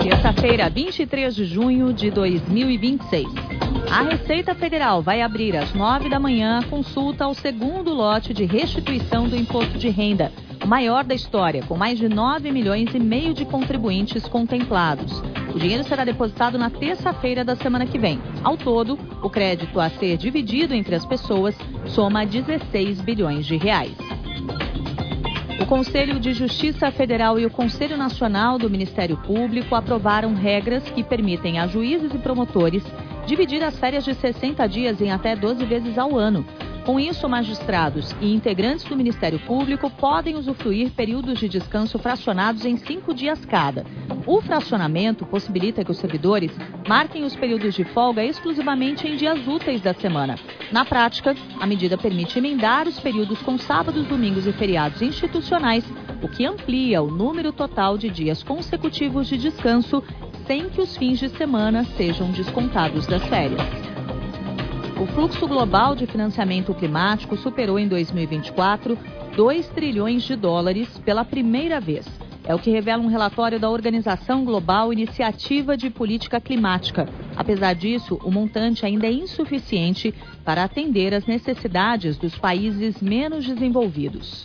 Terça-feira, 23 de junho de 2026. A Receita Federal vai abrir às 9 da manhã a consulta ao segundo lote de restituição do imposto de renda, o maior da história, com mais de 9,5 milhões de contribuintes contemplados. O dinheiro será depositado na terça-feira da semana que vem. Ao todo, o crédito a ser dividido entre as pessoas soma 16 bilhões de reais. O Conselho de Justiça Federal e o Conselho Nacional do Ministério Público aprovaram regras que permitem a juízes e promotores dividir as férias de 60 dias em até 12 vezes ao ano. Com isso, magistrados e integrantes do Ministério Público podem usufruir períodos de descanso fracionados em 5 dias cada. O fracionamento possibilita que os servidores marquem os períodos de folga exclusivamente em dias úteis da semana. Na prática, a medida permite emendar os períodos com sábados, domingos e feriados institucionais, o que amplia o número total de dias consecutivos de descanso, sem que os fins de semana sejam descontados das férias. O fluxo global de financiamento climático superou em 2024 2 trilhões de dólares pela primeira vez. É o que revela um relatório da Organização Global Iniciativa de Política Climática. Apesar disso, o montante ainda é insuficiente para atender às necessidades dos países menos desenvolvidos.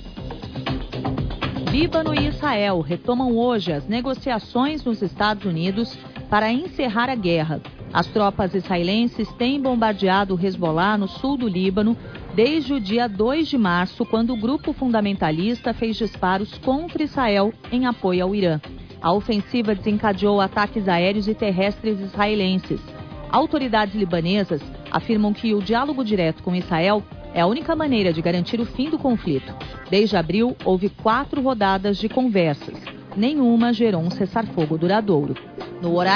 Líbano e Israel retomam hoje as negociações nos Estados Unidos para encerrar a guerra. As tropas israelenses têm bombardeado o Hezbollah no sul do Líbano desde o dia 2 de março, quando o grupo fundamentalista fez disparos contra Israel em apoio ao Irã. A ofensiva desencadeou ataques aéreos e terrestres israelenses. Autoridades libanesas afirmam que o diálogo direto com Israel é a única maneira de garantir o fim do conflito. Desde abril, houve 4 rodadas de conversas. Nenhuma gerou um cessar-fogo duradouro. No horário